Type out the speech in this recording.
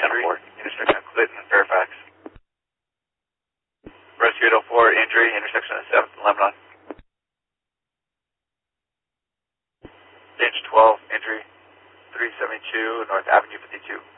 injury, intersection of Clinton and Fairfax. Rescue 804, injury, intersection of 7th and Lebanon. Stage 12, injury, 372 North Avenue 52.